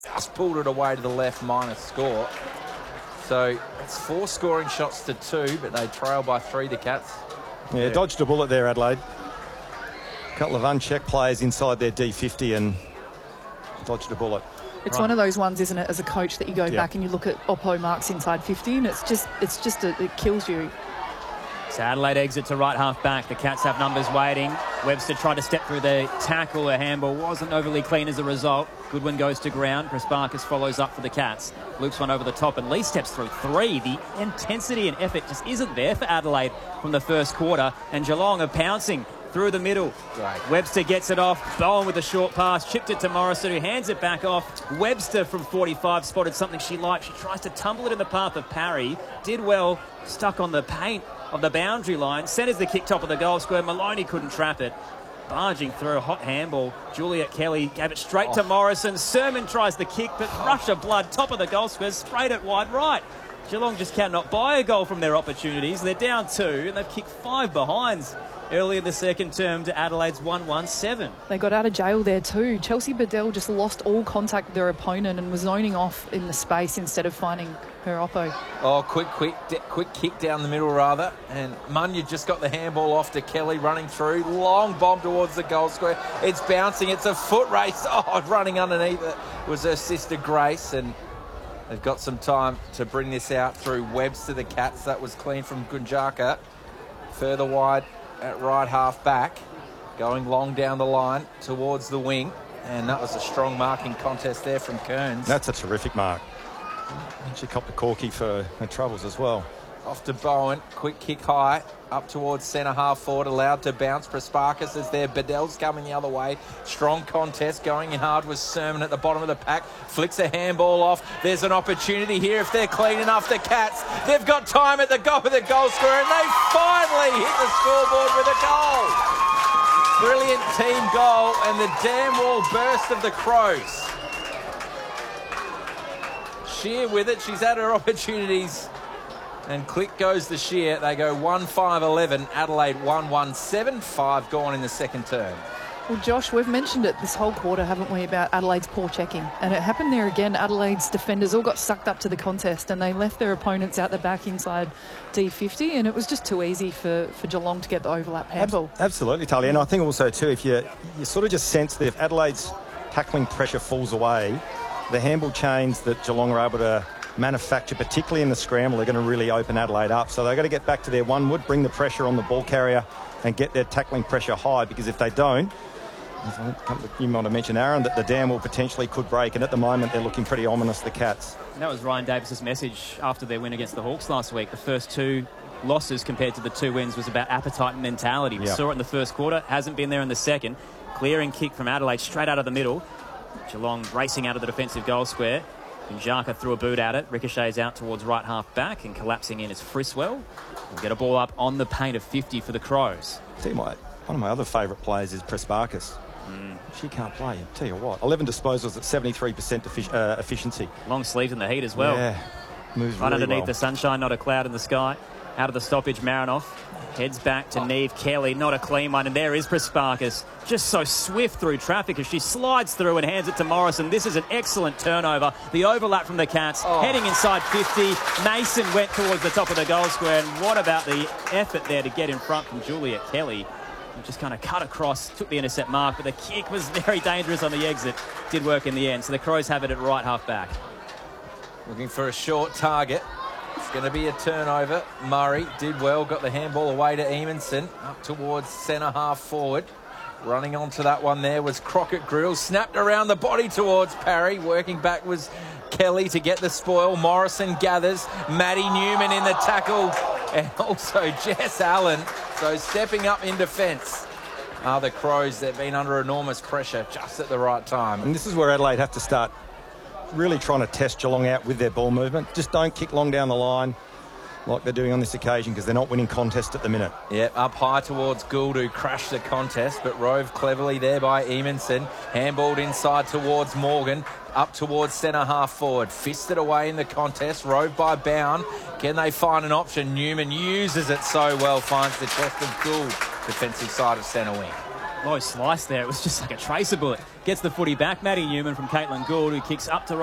just pulled it away to the left, minus score. So it's 4 scoring shots to 2, but they trail by 3, the Cats. Yeah, dodged a bullet there, Adelaide. A couple of unchecked players inside their D50 and dodged a bullet. It's one of those ones, isn't it, as a coach, that you go back and you look at Oppo marks inside 50, and it kills you. So Adelaide exit to right half back. The Cats have numbers waiting. Webster tried to step through the tackle. Her handball wasn't overly clean as a result. Goodwin goes to ground. Prasparkas follows up for the Cats. Loops one over the top, and Lee steps through 3. The intensity and effort just isn't there for Adelaide from the first quarter, and Geelong are pouncing through the middle. Great. Webster gets it off. Bowen with a short pass. Chipped it to Morrison, who hands it back off. Webster from 45 spotted something she liked. She tries to tumble it in the path of Parry. Did well. Stuck on the paint of the boundary line. Centres the kick top of the goal square. Maloney couldn't trap it. Barging through a hot handball. Juliet Kelly gave it straight to Morrison. Sermon tries the kick, but rush of blood. Top of the goal square. Sprayed it wide right. Geelong just cannot buy a goal from their opportunities. They're down 2, and they've kicked 5 behinds early in the second term to Adelaide's 1-1-7. They got out of jail there too. Chelsea Bedell just lost all contact with their opponent and was zoning off in the space instead of finding her oppo. Oh, quick kick down the middle, rather. And Munya just got the handball off to Kelly, running through. Long bomb towards the goal square. It's bouncing. It's a foot race. Oh, running underneath it was her sister Grace. And they've got some time to bring this out through Webster, the Cats. That was clean from Gunjaka. Further wide at right half back, going long down the line towards the wing, and that was a strong marking contest there from Kearns. That's a terrific mark. She copped the corky for her troubles as well. Off to Bowen, quick kick high, up towards centre half forward, allowed to bounce. Prasparkas is there, Bedell's coming the other way. Strong contest, going in hard was Sermon at the bottom of the pack, flicks a handball off. There's an opportunity here if they're clean enough, the Cats. They've got time at the goal of the goal square, and they finally hit the scoreboard with a goal. Brilliant team goal, and the damn wall burst of the Crows. Shear with it, she's had her opportunities. And click goes the shear. They go 1-5-11. Adelaide 1-1-7. 5 gone in the second term. Well, Josh, we've mentioned it this whole quarter, haven't we, about Adelaide's poor checking. And it happened there again. Adelaide's defenders all got sucked up to the contest and they left their opponents out the back inside D50, and it was just too easy for Geelong to get the overlap handball. Absolutely, Talia. And I think also, too, if you sort of just sense that if Adelaide's tackling pressure falls away, the handball chains that Geelong are able to manufacture, particularly in the scramble, are going to really open Adelaide up. So they've got to get back to their one wood, bring the pressure on the ball carrier and get their tackling pressure high, because if they don't, you might have mentioned, Aaron, that the dam will potentially could break, and at the moment they're looking pretty ominous, the Cats. And that was Ryan Davis's message after their win against the Hawks last week. The first 2 losses compared to the 2 wins was about appetite and mentality. We saw it in the first quarter, hasn't been there in the second. Clearing kick from Adelaide straight out of the middle. Geelong racing out of the defensive goal square. Njaka threw a boot at it. Ricochets out towards right half back, and collapsing in is Friswell. We'll get a ball up on the paint of 50 for the Crows. See, one of my other favourite players is Prasparkas. She can't play. I'll tell you what, 11 disposals at 73% efficiency. Long sleeves in the heat as well. Yeah, moves right really underneath well. the sunshine, not a cloud in the sky. Out of the stoppage, Marinoff heads back to Neve Kelly. Not a clean one, and there is Prasparkas. Just so swift through traffic as she slides through and hands it to Morrison. This is an excellent turnover. The overlap from the Cats, heading inside 50. Mason went towards the top of the goal square, and what about the effort there to get in front from Juliet Kelly? Just kind of cut across, took the intercept mark, but the kick was very dangerous on the exit. Did work in the end, so the Crows have it at right half back. Looking for a short target. It's going to be a turnover. Murray did well, got the handball away to Eamonson, up towards centre half forward. Running onto that one there was Crockett Grill, snapped around the body towards Parry. Working back was Kelly to get the spoil. Morrison gathers. Maddie Newman in the tackle, and also Jess Allen. So stepping up in defence. The Crows, they've been under enormous pressure just at the right time. And this is where Adelaide have to start really trying to test Geelong out with their ball movement. Just don't kick long down the line like they're doing on this occasion, because they're not winning contest at the minute. Yep, up high towards Gould, who crashed the contest, but rove cleverly there by Eamonson. Handballed inside towards Morgan, up towards centre half forward. Fisted away in the contest, rove by Bound. Can they find an option? Newman uses it so well, finds the chest of Gould, defensive side of centre wing. Low slice there. It was just like a tracer bullet. Gets the footy back. Maddie Newman from Caitlin Gould, who kicks up to